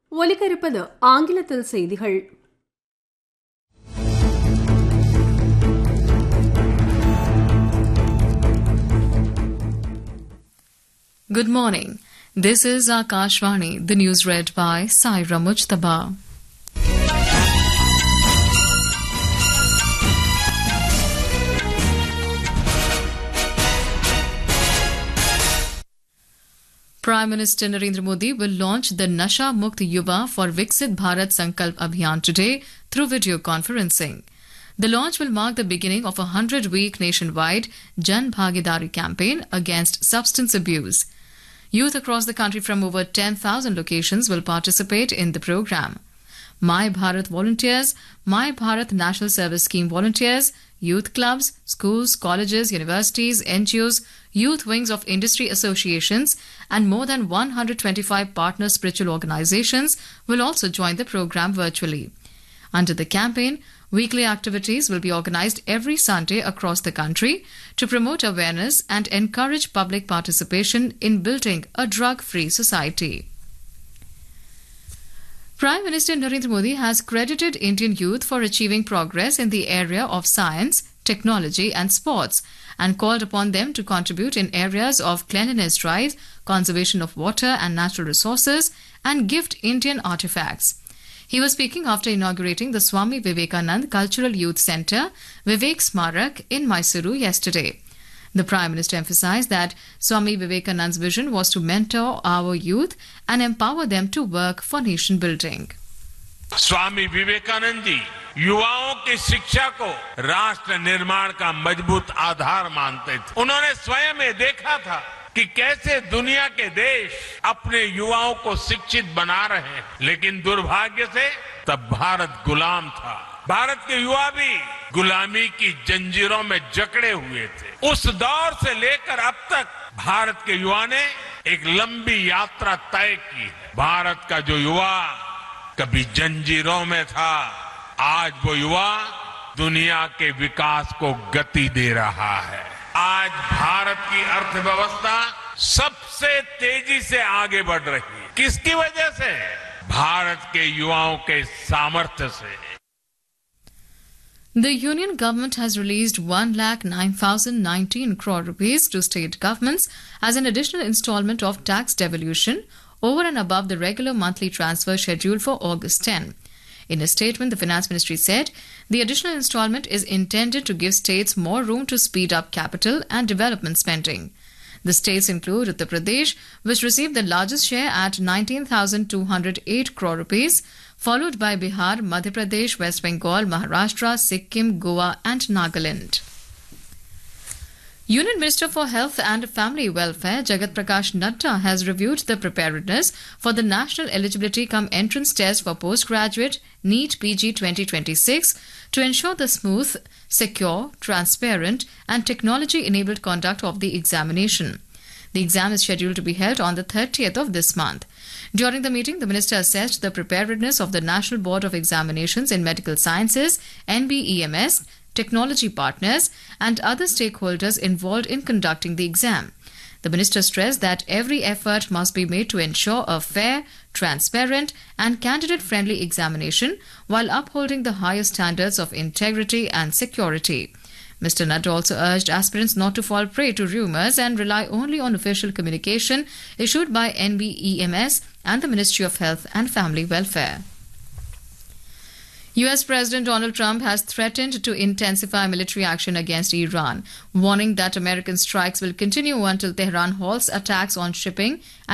ஒலிபரப்பது ஆங்கிலத்தில் செய்திகள். Good morning. This is Akashvani. The news read by Saira Mujtaba. Prime Minister Narendra Modi will launch the Nasha Mukt Yuva for Viksit Bharat Sankalp Abhiyan today through video conferencing. The launch will mark the beginning of a 100-week nationwide Jan Bhagidari campaign against substance abuse. Youth across the country from over 10,000 locations will participate in the program. My Bharat volunteers, My Bharat National Service Scheme volunteers, youth clubs, schools, colleges, universities, NGOs, youth wings of industry associations, and more than 125 partner spiritual organizations will also join the program virtually. Under the campaign, weekly activities will be organized every Sunday across the country to promote awareness and encourage public participation in building a drug-free society. Prime Minister Narendra Modi has credited Indian youth for achieving progress in the area of science, technology and sports and called upon them to contribute in areas of cleanliness drive, conservation of water and natural resources and gift Indian artifacts. He was speaking after inaugurating the Swami Vivekanand Cultural Youth Centre, Vivek Smarak in Mysuru yesterday. The Prime Minister emphasized that Swami Vivekanand's vision was to mentor our youth and empower them to work for nation building. Swami Vivekananda ji युवाओं की शिक्षा को राष्ट्र निर्माण का मजबूत आधार मानते थे. उन्होंने स्वयं में देखा था कि कैसे दुनिया के देश अपने युवाओं को शिक्षित बना रहे हैं, लेकिन दुर्भाग्य से तब भारत गुलाम था. भारत के युवा भी गुलामी की जंजीरों में जकड़े हुए थे. उस दौर से लेकर अब तक भारत के युवा ने एक लंबी यात्रा तय की है. भारत का जो युवा कभी जंजीरों में था, आज वो युवा दुनिया के विकास को गति दे रहा है. आज भारत की अर्थव्यवस्था सबसे तेजी से आगे बढ़ रही है. किसकी वजह से? भारत के युवाओं के सामर्थ्य से. The Union Government has released 1,09,019 crore rupees to state governments as an additional installment of tax devolution over and above the regular monthly transfer scheduled for August 10. In a statement, the Finance Ministry said the additional installment is intended to give states more room to speed up capital and development spending. The states include Uttar Pradesh, which received the largest share at 19,208 crore rupees, followed by Bihar, Madhya Pradesh, West Bengal, Maharashtra, Sikkim, Goa and Nagaland. Union Minister for Health and Family Welfare, Jagat Prakash Nadda, has reviewed the preparedness for the National Eligibility cum Entrance Test for Postgraduate NEET PG 2026 to ensure the smooth, secure, transparent and technology-enabled conduct of the examination. The exam is scheduled to be held on the 30th of this month. During the meeting, the minister assessed the preparedness of the National Board of Examinations in Medical Sciences, NBEMS, technology partners and other stakeholders involved in conducting the exam. The minister stressed that every effort must be made to ensure a fair, transparent and candidate-friendly examination while upholding the highest standards of integrity and security. Mr. Nadda also urged aspirants not to fall prey to rumours and rely only on official communication issued by NBEMS and the Ministry of Health and Family Welfare. US President Donald Trump has threatened to intensify military action against Iran, warning that American strikes will continue until Tehran halts attacks on shipping